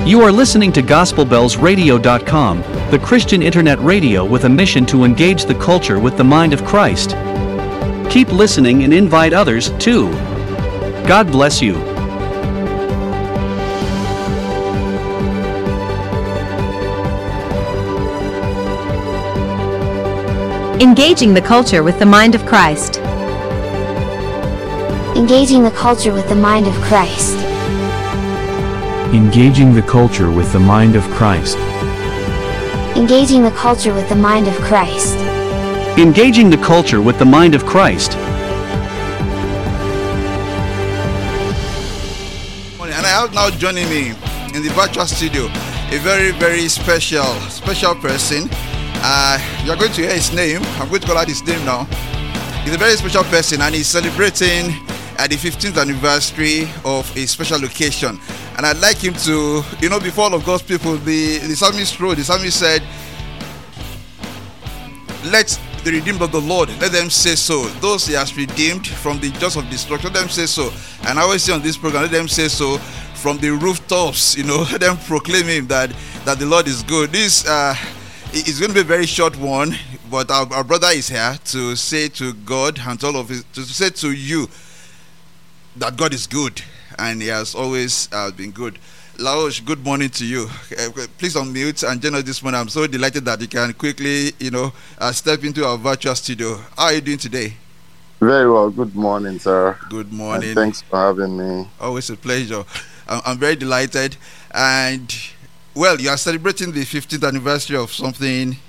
You are listening to GospelBellsRadio.com, the Christian internet radio with a mission to engage the culture with the mind of Christ. Keep listening and invite others, too. God bless you. Engaging the culture with the mind of Christ. Engaging the culture with the mind of Christ. Engaging the culture with the mind of Christ. Engaging the culture with the mind of Christ. Engaging the culture with the mind of Christ. And I have now joining me in the virtual studio a very, very special person. You're going to hear his name. I'm going to call out his name now. He's a very special person, and he's celebrating the 15th anniversary of a special occasion. And I'd like him to, before all of God's people, the psalmist wrote, the psalmist said, let the redeemed of the Lord, let them say so. Those he has redeemed from the jaws of destruction, let them say so. And I always say on this program, let them say so from the rooftops, let them proclaim him that the Lord is good. This it's going to be a very short one, but our brother is here to say to God and to all of his, to say to you that God is good, and he has always been good. Laosh, good morning to you. Please unmute and join us this morning. I'm so delighted that you can quickly, step into our virtual studio. How are you doing today? Very well. Good morning, sir. Good morning. And thanks for having me. Always a pleasure. I'm very delighted. And, well, you are celebrating the 15th anniversary of something